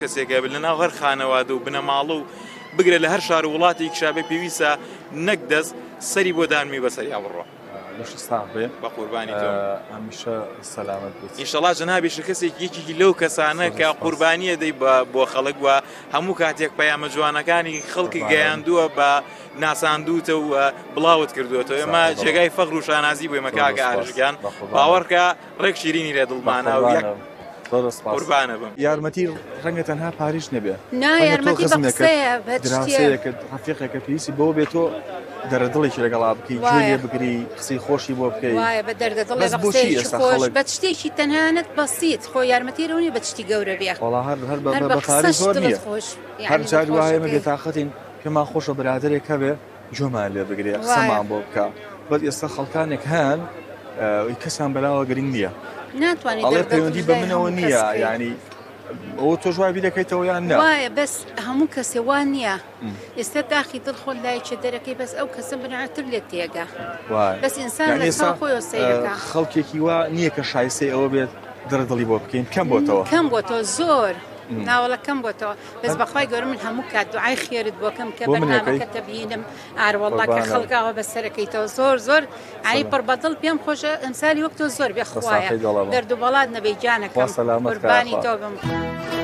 کەسێکە لەناو هەر خانەوادە و بنەماڵە و بگرە لە هەر شار و وڵاتی کشابێ پێویستە نەک دەست سەری بۆ دانمی بەسەریا بڕۆ باش ساق بێ بە قوربانی تۆ هەمیشە سەلامەت بێت ئینشەڵا جەنابێ کەسێکی یەکێکی لەو کەسانە کە قوربانیە دەی بۆ خەڵک وە هەموو کاتێک پەیامە جوانەکانی خەڵکی گەیاندووە بە ناساندوتە و بڵاوت کردوێتەوە ئێمە جێگای فەخر و شانازی بۆ ئێمە کاکە ئاژگان باوەڕکە ڕێک شیرینی لێ دڵمانە و یەک قوربانە بم یارمەتی ڕەنگە تەنها پاریش نەبێ یارمەتی بەقسەیە دراسەیەکە ڕەفیقێکە پێویستی بۆ بێتۆ دەردڵێکی لەگەڵا بکەی گوێ بگری قسەی خۆشی بۆ بکەی وایە بە دەردەدڵێ قسەی خۆش بە شتێکی تەنانەت بەسیت خۆ یارمەتی ڕوونی بە شتی گەورە بێ وەڵا هەر بە پارێ زۆر نییە هەر جار وایە مە بێتاقەتین پێمان خۆشە بەرادەرێک هەبێ جۆمان لێ بگرێ قسەمان بۆ بکە بەڵ ئێستا خەڵکانێک هەن کەسان بەلاوە گرنگ نییە ناتوانێت ئەڵێ پەیوەندی بە منەوە نییە ینی ئەوە تۆ ژوای بیدەکەیتەوە یان نا وایە بەس هەموو کەسێ وان نییە ئێستا داخی دڵخۆ لایەکێ دەرەکەی بەس ئەو کەسە بناتر لێت تێگا بەس ئینسان لەسان خۆی سەیرەکە خەڵکێکی وا نییە کە شایستەی ئەوە بێت دڵی بۆ بکەین کەم بۆتەوە کەم بۆتەوە زۆر ناوەڵەکەم بۆتەوە بەس بەخوای گەورە من هەموو کات دوعای خێرت بۆکەم کە بەرنامەکە تەبیینم ئاروەڵڵا کە خەڵکاوە بەسەرەکەیتەوە زۆر زۆر ئانی پڕبەدڵ پێم خۆشە ئەمسالی وەک تۆ زۆر بێ خوایە دەرد و بەڵات نەبەی جانەکەم قوربانی تۆ بم